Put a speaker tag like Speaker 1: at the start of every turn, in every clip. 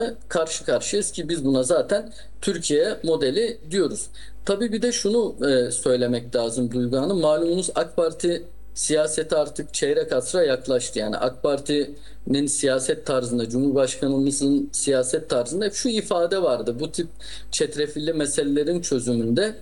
Speaker 1: karşı karşıyayız ki biz buna zaten Türkiye modeli diyoruz. Tabii bir de şunu söylemek lazım Duygu Hanım. Malumunuz AK Parti siyasete artık çeyrek asra yaklaştı. Yani AK Parti'nin siyaset tarzında, Cumhurbaşkanımızın siyaset tarzında hep şu ifade vardı. Bu tip çetrefilli meselelerin çözümünde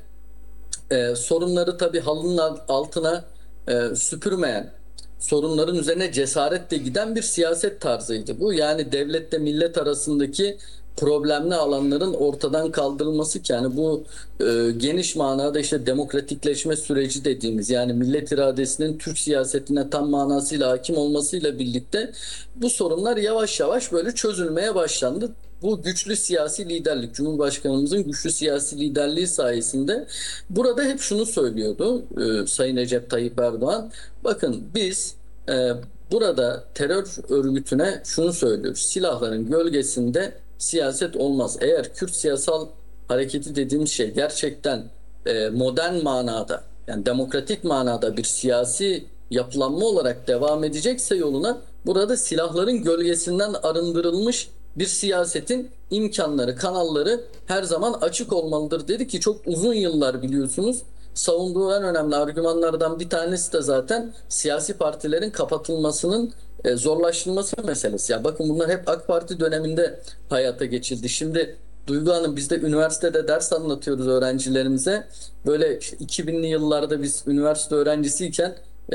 Speaker 1: sorunları tabii halının altına süpürmeyen, sorunların üzerine cesaretle giden bir siyaset tarzıydı bu. Yani devletle millet arasındaki problemli alanların ortadan kaldırılması ki yani bu geniş manada işte demokratikleşme süreci dediğimiz yani millet iradesinin Türk siyasetine tam manasıyla hakim olmasıyla birlikte bu sorunlar yavaş yavaş böyle çözülmeye başlandı. Bu güçlü siyasi liderlik, Cumhurbaşkanımızın güçlü siyasi liderliği sayesinde burada hep şunu söylüyordu Sayın Recep Tayyip Erdoğan. Bakın biz e, burada terör örgütüne şunu söylüyoruz. Silahların gölgesinde siyaset olmaz. Eğer Kürt siyasal hareketi dediğimiz şey gerçekten modern manada yani demokratik manada bir siyasi yapılanma olarak devam edecekse yoluna burada silahların gölgesinden arındırılmış bir siyasetin imkanları, kanalları her zaman açık olmalıdır dedi ki çok uzun yıllar biliyorsunuz savunduğu en önemli argümanlardan bir tanesi de zaten siyasi partilerin kapatılmasının zorlaştırılması meselesi. Ya bakın bunlar hep AK Parti döneminde hayata geçildi. Şimdi Duygu Hanım biz de üniversitede ders anlatıyoruz öğrencilerimize. Böyle işte 2000'li yıllarda biz üniversite öğrencisiyken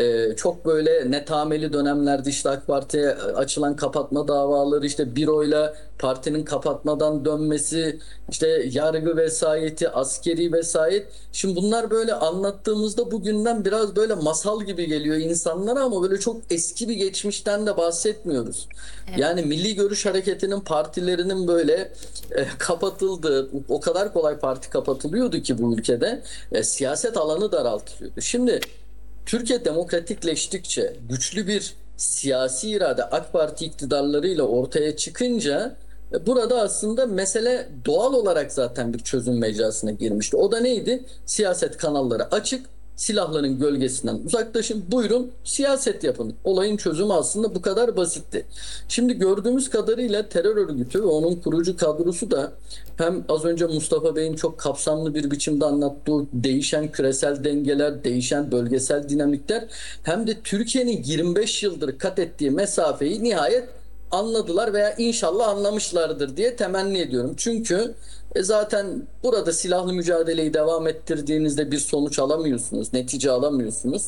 Speaker 1: çok böyle netameli dönemlerde işte AK Parti'ye açılan kapatma davaları işte büroyla partinin kapatmadan dönmesi işte yargı vesayeti askeri vesayet şimdi bunlar böyle anlattığımızda bugünden biraz böyle masal gibi geliyor insanlara ama böyle çok eski bir geçmişten de bahsetmiyoruz. Yani
Speaker 2: Evet.
Speaker 1: Milli Görüş Hareketi'nin partilerinin böyle kapatıldığı o kadar kolay parti kapatılıyordu ki bu ülkede siyaset alanı daraltılıyordu. Şimdi Türkiye demokratikleştikçe güçlü bir siyasi irade AK Parti iktidarlarıyla ortaya çıkınca burada aslında mesele doğal olarak zaten bir çözüm mecrasına girmişti. O da neydi? Siyaset kanalları açık, silahların gölgesinden uzaklaşın, buyurun siyaset yapın. Olayın çözümü aslında bu kadar basitti. Şimdi gördüğümüz kadarıyla terör örgütü ve onun kurucu kadrosu da hem az önce Mustafa Bey'in çok kapsamlı bir biçimde anlattığı değişen küresel dengeler, değişen bölgesel dinamikler hem de Türkiye'nin 25 yıldır kat ettiği mesafeyi nihayet anladılar veya inşallah anlamışlardır diye temenni ediyorum. Çünkü zaten burada silahlı mücadeleyi devam ettirdiğinizde bir sonuç alamıyorsunuz, netice alamıyorsunuz.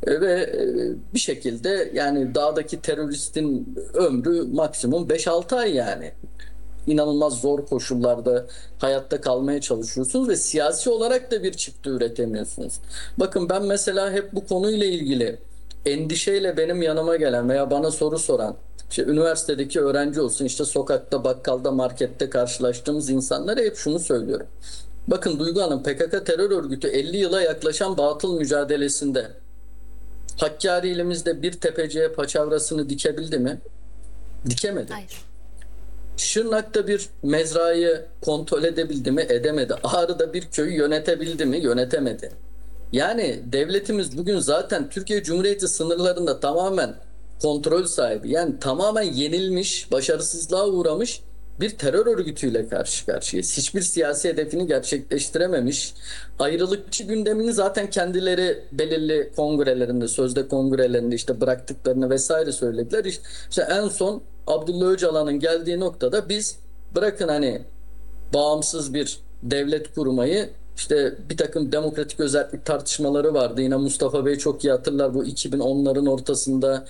Speaker 1: Bir şekilde yani dağdaki teröristin ömrü maksimum 5-6 ay yani inanılmaz zor koşullarda hayatta kalmaya çalışıyorsunuz ve siyasi olarak da bir çıktı üretemiyorsunuz. Bakın ben mesela hep bu konuyla ilgili endişeyle benim yanıma gelen veya bana soru soran işte üniversitedeki öğrenci olsun işte sokakta, bakkalda, markette karşılaştığımız insanlara hep şunu söylüyorum. Bakın Duygu Hanım PKK terör örgütü 50 yıla yaklaşan batıl mücadelesinde Hakkari ilimizde bir tepeciye paçavrasını dikebildi mi? Dikemedi.
Speaker 2: Hayır.
Speaker 1: Şırnak'ta bir mezrayı kontrol edebildi mi? Edemedi. Ağrı'da bir köyü yönetebildi mi? Yönetemedi. Yani devletimiz bugün zaten Türkiye Cumhuriyeti sınırlarında tamamen kontrol sahibi. Yani tamamen yenilmiş, başarısızlığa uğramış bir terör örgütüyle karşı karşıyayız. Hiçbir siyasi hedefini gerçekleştirememiş. Ayrılıkçı gündemini zaten kendileri belirli kongrelerinde, sözde kongrelerinde işte bıraktıklarını vesaire söylediler. İşte en son Abdullah Öcalan'ın geldiği noktada biz bırakın hani bağımsız bir devlet kurmayı işte bir takım demokratik özellik tartışmaları vardı. Yine Mustafa Bey çok iyi hatırlar bu 2010'ların ortasında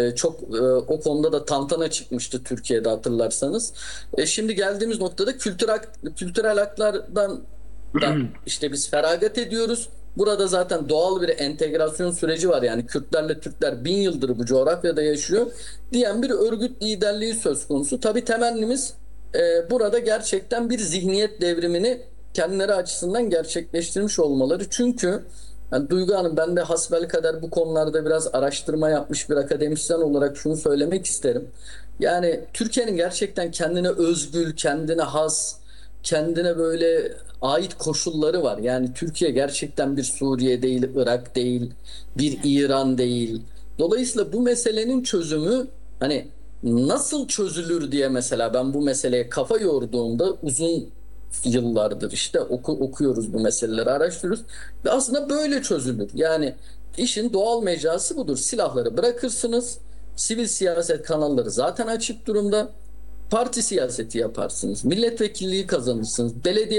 Speaker 1: o konuda da tantana çıkmıştı Türkiye'de hatırlarsanız. Şimdi geldiğimiz noktada kültürel haklardan da işte biz feragat ediyoruz. Burada zaten doğal bir entegrasyon süreci var. Yani Kürtlerle Türkler 1000 yıldır bu coğrafyada yaşıyor diyen bir örgüt liderliği söz konusu. Tabii temennimiz burada gerçekten bir zihniyet devrimini kendileri açısından gerçekleştirmiş olmaları. Çünkü yani Duygu Hanım ben de hasbelkader bu konularda biraz araştırma yapmış bir akademisyen olarak şunu söylemek isterim. Yani Türkiye'nin gerçekten kendine özgül, kendine has, kendine böyle ait koşulları var. Yani Türkiye gerçekten bir Suriye değil, Irak değil, bir
Speaker 2: Evet.
Speaker 1: İran değil. Dolayısıyla bu meselenin çözümü hani Nasıl çözülür diye mesela ben bu meseleye kafa yorduğumda uzun yıllardır işte okuyoruz bu meseleleri, araştırıyoruz ve aslında böyle çözülür. Yani işin doğal mecrası budur. Silahları bırakırsınız. Sivil siyaset kanalları zaten açık durumda. Parti siyaseti yaparsınız. Milletvekilliği kazanırsınız. Belediye